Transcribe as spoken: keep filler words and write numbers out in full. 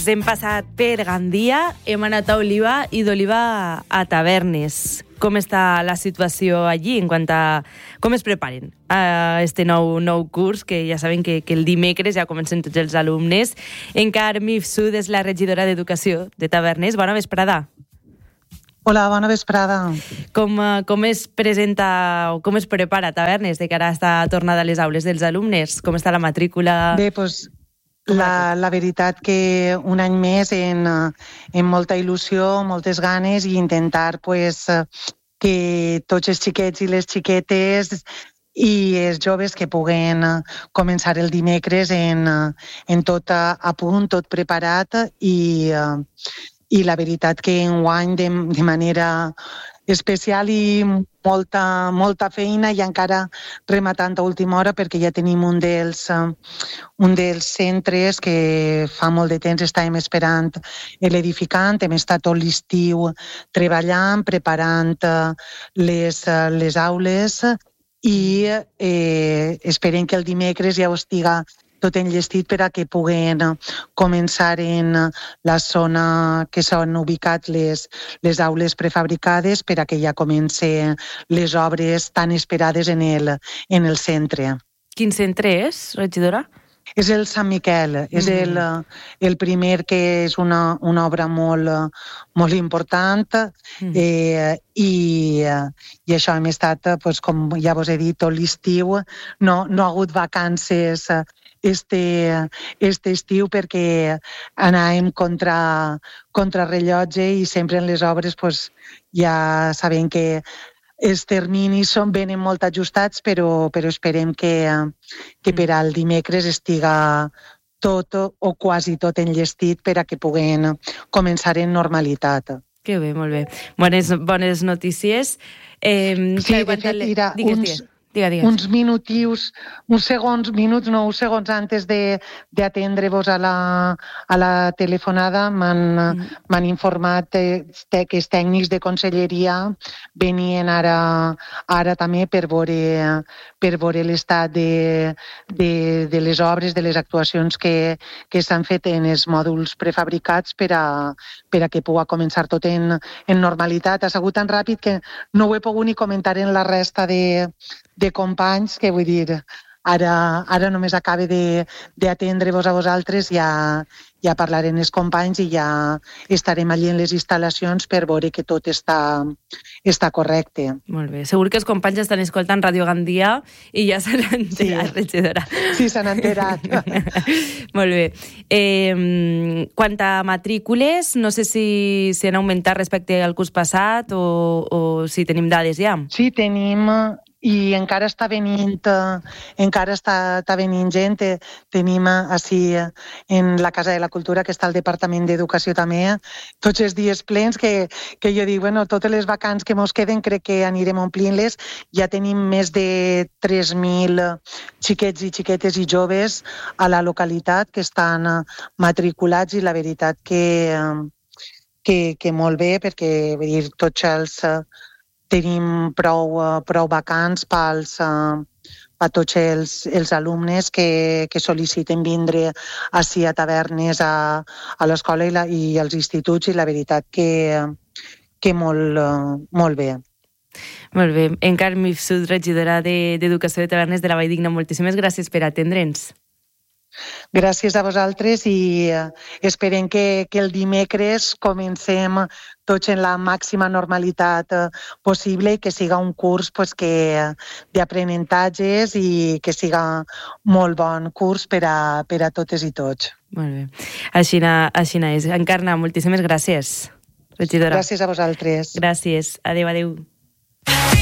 Tavernes. Hem passat per Gandia, hem anat a Oliva i d'Oliva a Tavernes. Com està la situació allí en quant a com es preparen a este nou, nou curs, que ja saben que, que el dimecres ja comencen tots els alumnes. Encara Mifsud és la regidora d'Educació de Tavernes. Bona vesprada. Hola, bona vesprada. Com, com es presenta o com es prepara Tavernes de cara a esta tornada a les aules dels alumnes? Com està la matrícula? Bé, doncs la, la veritat que un any més en, en molta il·lusió, moltes ganes i intentar pues, que tots els xiquets i les xiquetes i els joves que puguen començar el dimecres en, en tot a, a punt, tot preparat i... I la veritat que enguany de, de manera especial i molta, molta feina i encara rematant a última hora perquè ja tenim un dels, un dels centres que fa molt de temps estàvem esperant l'edificant. Hem estat tot l'estiu treballant, preparant les, les aules i eh, esperem que el dimecres ja ho estiga tot enllestit per a que puguen començar en la zona que s'han ubicat les, les aules prefabricades per a que ja comencen les obres tan esperades en el, en el centre. Quin centre és, regidora? És el Sant Miquel, mm. és el, el primer que és una, una obra molt, molt important mm. eh, i, i això hem estat, pues, com ja vos he dit, tot l'estiu, no, no ha hagut vacances este, este estiu perquè anàvem contra, contra rellotge i sempre en les obres pues, ja sabem que els terminis són venen molt ajustats, però, però esperem que, que per al dimecres estiga tot o quasi tot enllestit per a que puguen començar en normalitat. Que bé, molt bé. Bones, bones notícies. Eh, sí, de fet, mira, digues, uns... Digues. Diga, digues. Uns minutius, uns segons, minuts, no, uns segons antes d'atendre-vos a, la, a la telefonada m'han mm. informat que els tècnics de conselleria venien ara, ara també per veure, per veure l'estat de, de, de les obres, de les actuacions que, que s'han fet en els mòduls prefabricats per a, per a que pugui començar tot en, en normalitat. Ha sigut tan ràpid que no ho he pogut ni comentar en la resta de de companys, que vull dir, ara, ara només acabe d'atendre-vos a vosaltres, ja, ja parlarem els companys i ja estarem allí en les instal·lacions per veure que tot està, està correcte. Molt bé. Segur que els companys estan escoltant Ràdio Gandia i ja s'han enterat, sí. regidora. Sí, s'han enterat. Molt bé. Eh, quant a matrícules, no sé si, si han augmentat respecte al curs passat o, o si tenim dades ja. Sí, tenim... i encara està venint, encara està, està venint gent. Tenim així en la Casa de la Cultura, que està al Departament d'Educació també, tots els dies plens que, que jo dic, bueno, totes les vacants que mos queden crec que anirem omplint-les. Ja tenim més de tres mil xiquets i xiquetes i joves a la localitat que estan matriculats i la veritat que, que, que molt bé, perquè vull dir, tots els... tenim prou, prou vacants pels, a tots els, els alumnes que, que sol·liciten vindre ací a Tavernes, a, a l'escola i, la, i als instituts, i la veritat que, que molt, molt bé. Molt bé. Encara Mifsud, regidora d'Educació de Tavernes de la Valldigna, moltíssimes gràcies per atendre'ns. Gràcies a vosaltres i esperem que, que el dimecres comencem tots en la màxima normalitat possible i que siga un curs pues, d'aprenentatges i que siga molt bon curs per a, per a totes i tots. Molt bé. Així, així és. Encarna, moltíssimes gràcies, regidora. Gràcies a vosaltres. Gràcies. Adéu, adéu.